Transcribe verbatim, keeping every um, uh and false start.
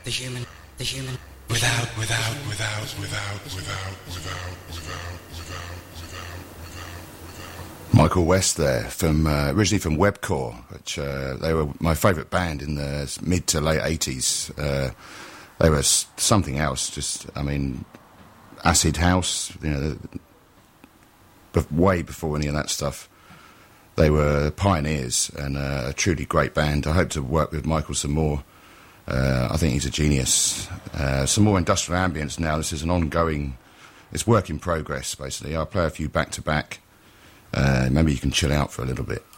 the human, the human. Without, without, without, without, without, without, without, without, without. Michael West there, from uh, originally from Webcore, which uh, they were my favourite band in the mid to late eighties. Uh, they were something else. Just, I mean, acid house. You know, but way before any of that stuff. They were pioneers and uh, a truly great band. I hope to work with Michael some more. Uh, I think he's a genius. Uh, some more industrial ambience now. This is an ongoing, it's work in progress, basically. I'll play a few back-to-back. Uh, maybe you can chill out for a little bit.